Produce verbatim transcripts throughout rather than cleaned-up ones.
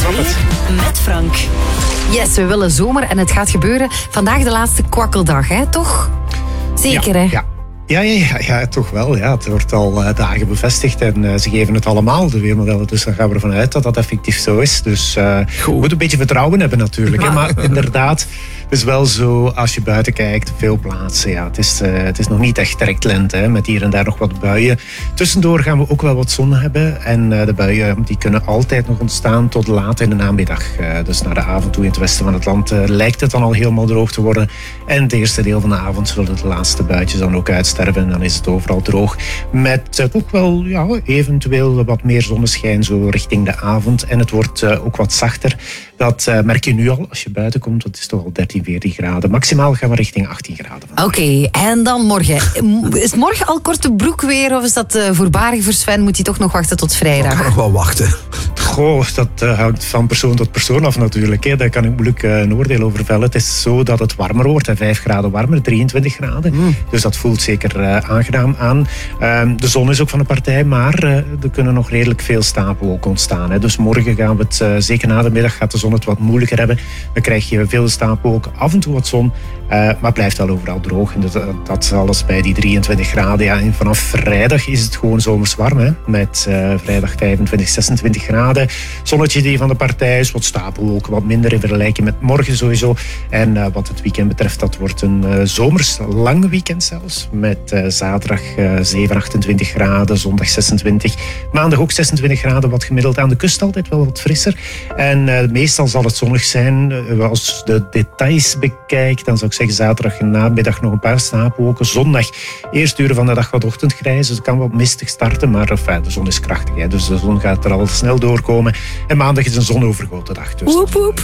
snap het. Met Frank. Yes, we willen zomer en het gaat gebeuren. Vandaag de laatste kwakkeldag, hè? Toch? Zeker, ja, hè? Ja. Ja, ja, ja, ja, toch wel. Ja. Het wordt al uh, dagen bevestigd en uh, ze geven het allemaal, de weermodellen. Dus dan gaan we ervan uit dat dat effectief zo is. Dus uh, je moet een beetje vertrouwen hebben natuurlijk. Hè. Maar inderdaad, het is wel zo, als je buiten kijkt, veel plaatsen. Ja, het, is, uh, het is nog niet echt direct lente, hè, met hier en daar nog wat buien. Tussendoor gaan we ook wel wat zon hebben. En uh, de buien die kunnen altijd nog ontstaan tot laat in de namiddag. Uh, dus naar de avond toe in het westen van het land uh, lijkt het dan al helemaal droog te worden. En het eerste deel van de avond zullen de laatste buitjes dan ook uitsterven. En dan is het overal droog. Met uh, ook wel ja, eventueel wat meer zonneschijn zo richting de avond. En het wordt uh, ook wat zachter. Dat uh, merk je nu al als je buiten komt. Het is toch al dertien, veertien graden. Maximaal gaan we richting achttien graden. Oké, okay, en dan morgen. Is het morgen al korte broek weer? Of is dat uh, voorbarig voor Sven? Moet hij toch nog wachten tot vrijdag? Ik kan nog wel wachten. Goh, dat uh, hangt van persoon tot persoon af natuurlijk. Hè. Daar kan ik moeilijk uh, een oordeel over vellen. Het is zo dat het warmer wordt. Hè. vijf graden warmer, drieëntwintig graden. Mm. Dus dat voelt zeker uh, aangenaam aan. Uh, de zon is ook van de partij, maar uh, er kunnen nog redelijk veel stapelwolken ontstaan. Hè. Dus morgen gaan we het, uh, zeker na de middag, gaat de zon het wat moeilijker hebben. Dan krijg je veel stapelwolken, af en toe wat zon. Uh, maar het blijft wel overal droog. En dat, dat is alles bij die drieëntwintig graden. Ja, en vanaf vrijdag is het gewoon zomers warm. Hè? Met uh, vrijdag vijfentwintig, zesentwintig graden. Zonnetje die van de partij is. Wat stapelwolken, wat minder in vergelijking met morgen sowieso. En uh, wat het weekend betreft, dat wordt een uh, zomers lang weekend zelfs. Met uh, zaterdag uh, zeven, achtentwintig graden. Zondag zesentwintig. Maandag ook zesentwintig graden. Wat gemiddeld aan de kust altijd wel wat frisser. En uh, meestal zal het zonnig zijn. Uh, als de details bekijkt, dan zou ik zeggen zaterdag en namiddag nog een paar stapelwolken. Zondag, eerste uren van de dag wat ochtendgrijs. Dus het kan wat mistig starten, maar enfin, de zon is krachtig. Hè, dus de zon gaat er al snel doorkomen. En maandag is een zonovergoten dag. Dus woep, woep.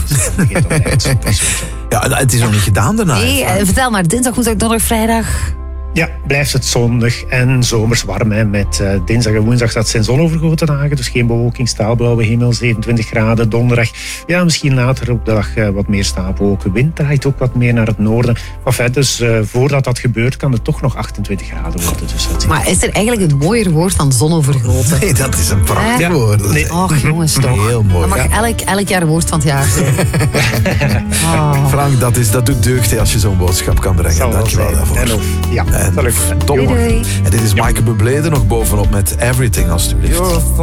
Ja, het is nog niet gedaan daarna. Nee, vertel maar, dinsdag, woensdag, donderdag, vrijdag... Ja, blijft het zonnig en zomers warm. Hè. Met uh, dinsdag en woensdag dat zijn zonovergoten dagen. Dus geen bewolking, staalblauwe hemel, zevenentwintig graden. Donderdag, ja, misschien later op de dag uh, wat meer stapelwolken. Wind draait ook wat meer naar het noorden. Enfin, dus uh, voordat dat gebeurt, kan het toch nog achtentwintig graden worden. Dus dat maar is er eigenlijk een mooier woord dan zonovergoten? Nee, dat is een prachtig eh? woord. Nee. Och, jongens, toch. Heel mooi. Dat mag ja. elk, elk jaar woord van het jaar zijn. oh. Frank, dat, is, dat doet deugd hè, als je zo'n boodschap kan brengen. Zal Dankjewel daarvoor. En of, ja. En top. En dit is Maaike Bublé er nog bovenop met Everything, alsjeblieft.